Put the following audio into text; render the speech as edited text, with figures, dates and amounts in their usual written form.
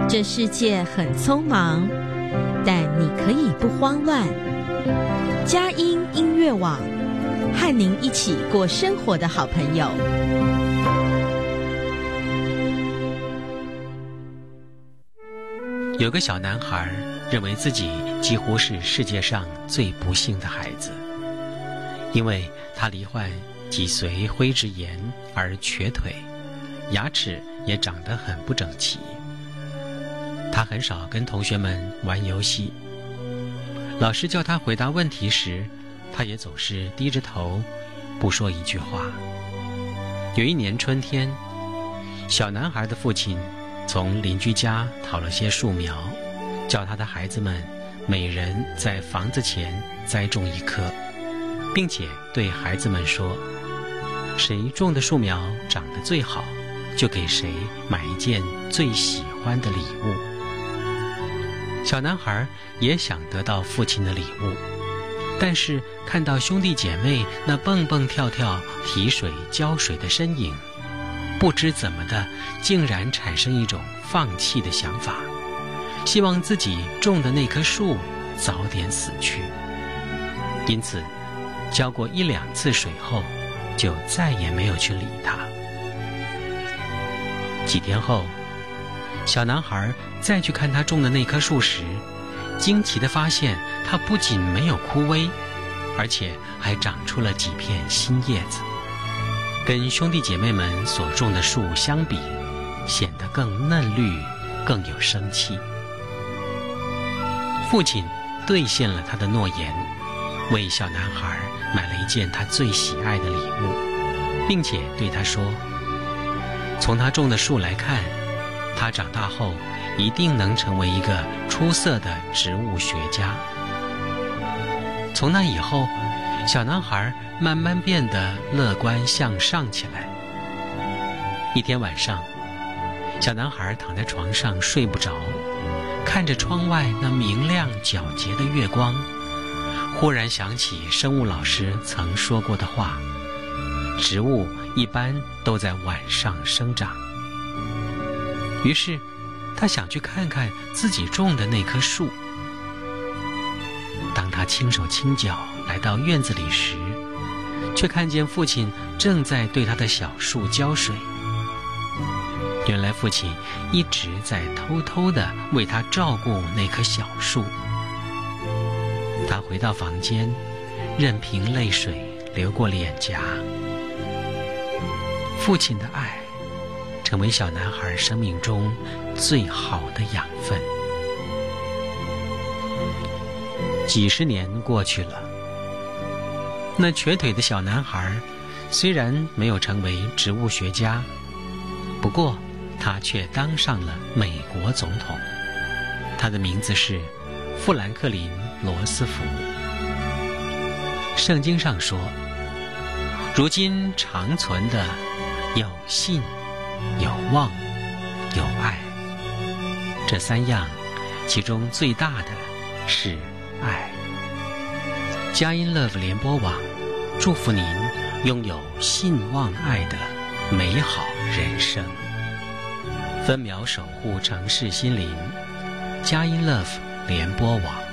这世界很匆忙，但你可以不慌乱。佳音音乐网，和您一起过生活的好朋友。 有个小男孩认为自己几乎是世界上最不幸的孩子，因为他罹患脊髓灰质炎而瘸腿，牙齿也长得很不整齐。他很少跟同学们玩游戏，老师叫他回答问题时，他也总是低着头，不说一句话。有一年春天，小男孩的父亲从邻居家讨了些树苗，叫他的孩子们每人在房子前栽种一棵，并且对孩子们说，谁种的树苗长得最好，就给谁买一件最喜欢的礼物。小男孩也想得到父亲的礼物，但是看到兄弟姐妹那蹦蹦跳跳、提水浇水的身影，不知怎么的，竟然产生一种放弃的想法，希望自己种的那棵树早点死去。因此，浇过1、2次水后，就再也没有去理它。几天后，小男孩再去看他种的那棵树时，惊奇地发现它不仅没有枯萎，而且还长出了几片新叶子，跟兄弟姐妹们所种的树相比，显得更嫩绿，更有生气。父亲兑现了他的诺言，为小男孩买了一件他最喜爱的礼物，并且对他说，从他种的树来看，他长大后一定能成为一个出色的植物学家。从那以后，小男孩慢慢变得乐观向上起来。一天晚上，小男孩躺在床上睡不着，看着窗外那明亮皎洁的月光，忽然想起生物老师曾说过的话，植物一般都在晚上生长。于是他想去看看自己种的那棵树。当他轻手轻脚来到院子里时，却看见父亲正在对他的小树浇水。原来父亲一直在偷偷地为他照顾那棵小树。他回到房间，任凭泪水流过脸颊。父亲的爱成为小男孩生命中最好的养分。几十年过去了，那瘸腿的小男孩虽然没有成为植物学家，不过他却当上了美国总统。他的名字是富兰克林·罗斯福。圣经上说，如今长存的有信、有望、有爱，这3样，其中最大的是爱。佳音 Love 联播网祝福您拥有信望爱的美好人生。分秒守护城市心灵，佳音 Love 联播网。